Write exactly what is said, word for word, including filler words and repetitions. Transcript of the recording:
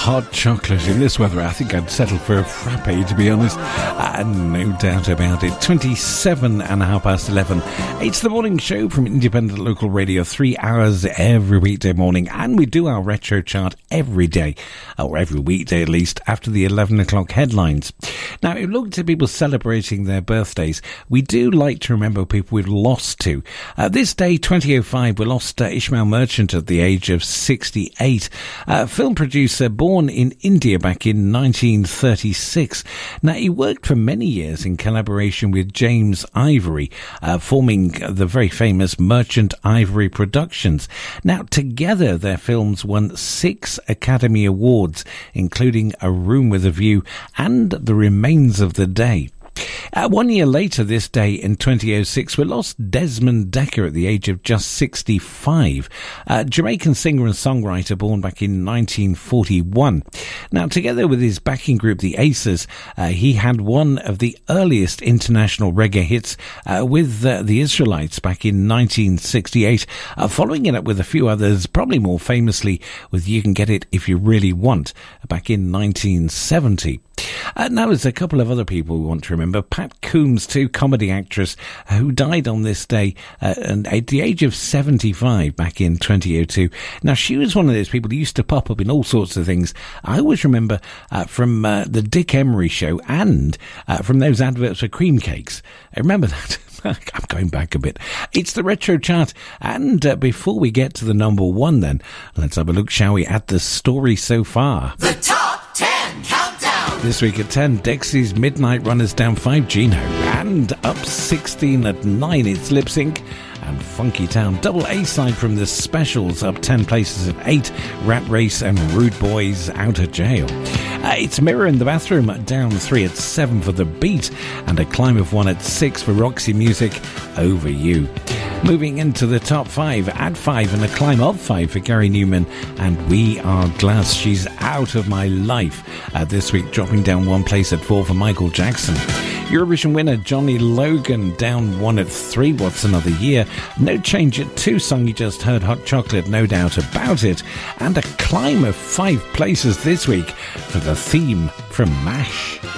hot chocolate in this weather. I think I'd settle for a frappe, to be honest. Uh, no doubt about it. twenty-seven and a half past eleven. It's the morning show from Independent Local Radio. Three hours every weekday morning. And we do our retro chart every day, or every weekday at least, after the eleven o'clock headlines. Now, if you look at people celebrating their birthdays, we do like to remember people we've lost to. Uh, this day, twenty oh five, we lost uh, Ishmael Merchant at the age of sixty-eight. Uh, film producer born in India back in nineteen thirty-six. Now, he worked for many years in collaboration with James Ivory, uh, forming the very famous Merchant Ivory Productions. Now, together, their films won six Academy Awards, including A Room with a View and The Remains of the Day. Uh, one year later this day in twenty oh six, we lost Desmond Dekker at the age of just sixty-five. Uh, Jamaican singer and songwriter born back in nineteen forty-one. Now, together with his backing group, the Aces, uh, he had one of the earliest international reggae hits uh, with uh, the Israelites back in nineteen sixty-eight, uh, following it up with a few others, probably more famously with You Can Get It If You Really Want back in nineteen seventy. Uh, now, there's a couple of other people we want to remember. Pat Coombs, too, comedy actress, uh, who died on this day uh, and at the age of seventy-five back in twenty oh two. Now, she was one of those people who used to pop up in all sorts of things. I always remember uh, from uh, the Dick Emery show and uh, from those adverts for cream cakes. I remember that. I'm going back a bit. It's the Retro Chart. And uh, before we get to the number one then, let's have a look, shall we, at the story so far. The Top ten Countdown. This week at ten, Dexy's Midnight Runners down five, Gino. And up sixteen at nine, it's Lip Sync. And Funky Town, double A-side from the Specials, up ten places at eight, Rat Race and Rude Boys out of jail. Uh, it's Mirror in the Bathroom, down three at seven for The Beat, and a climb of one at six for Roxy Music, Over You. Moving into the top five, at five, and a climb of five for Gary Newman, and We Are Glass, She's Out of My Life. Uh, this week, dropping down one place at four for Michael Jackson. Eurovision winner Johnny Logan down one at three, What's Another Year. No change at two, song you just heard, Hot Chocolate, no doubt about it. And a climb of five places this week for The Theme from MASH.